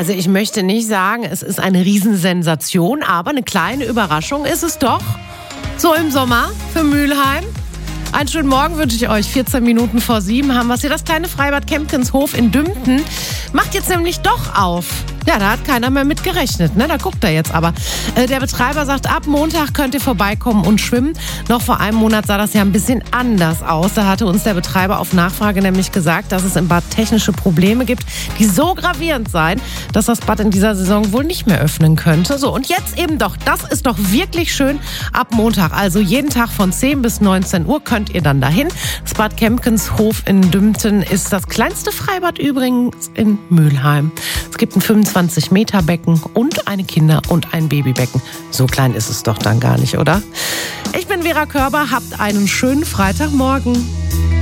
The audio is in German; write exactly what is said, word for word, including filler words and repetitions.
Also ich möchte nicht sagen, es ist eine Riesensensation, aber eine kleine Überraschung ist es doch. So im Sommer für Mülheim. Einen schönen Morgen wünsche ich euch. vierzehn Minuten vor sieben haben wir es hier. Das kleine Freibad Kempkenshof in Dümpten macht jetzt nämlich doch auf. Ja, da hat keiner mehr mit gerechnet, ne? Da guckt er jetzt aber. Äh, der Betreiber sagt, ab Montag könnt ihr vorbeikommen und schwimmen. Noch vor einem Monat sah das ja ein bisschen anders aus. Da hatte uns der Betreiber auf Nachfrage nämlich gesagt, dass es im Bad technische Probleme gibt, die so gravierend seien, dass das Bad in dieser Saison wohl nicht mehr öffnen könnte. So, und jetzt eben doch. Das ist doch wirklich schön. Ab Montag, also jeden Tag von zehn bis neunzehn Uhr könnt ihr dann dahin. Das Bad Kempkenshof in Dümpten ist das kleinste Freibad übrigens in Mülheim. Es gibt ein fünfundzwanzig Meter Becken und eine Kinder- und ein Babybecken. So klein ist es doch dann gar nicht, oder? Ich bin Vera Körber, habt einen schönen Freitagmorgen.